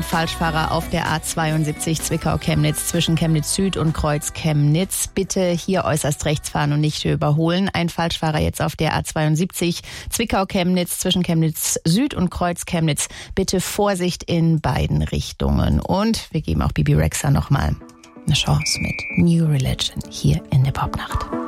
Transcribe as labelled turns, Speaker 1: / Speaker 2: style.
Speaker 1: ein Falschfahrer auf der A72 Zwickau-Chemnitz zwischen Chemnitz Süd und Kreuz Chemnitz. Bitte hier äußerst rechts fahren und nicht überholen. Ein Falschfahrer jetzt auf der A72 Zwickau-Chemnitz zwischen Chemnitz Süd und Kreuz Chemnitz. Bitte Vorsicht in beiden Richtungen. Und wir geben auch Bibi Rexha nochmal eine Chance mit New Religion hier in der Popnacht.